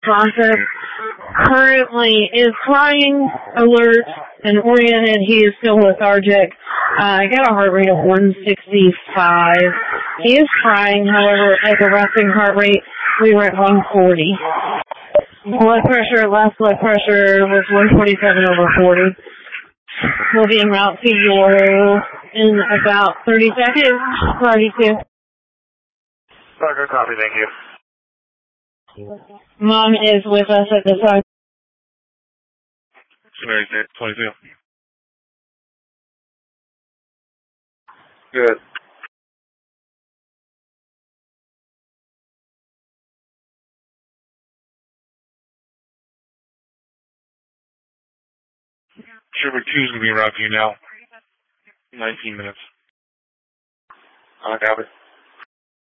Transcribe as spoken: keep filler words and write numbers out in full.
process. Currently is crying, alert, and oriented. He is still lethargic. Uh, I got a heart rate of one sixty-five. He is crying, however, at the resting heart rate, we were at one forty. Blood pressure, last blood pressure was one forty-seven over forty. We'll be en route to you in about thirty seconds. Party two. Parker, copy, thank you. Mom is with us at the time. twenty-two. Good. Trooper two's going to be around for you now. nineteen minutes. Uh, copy.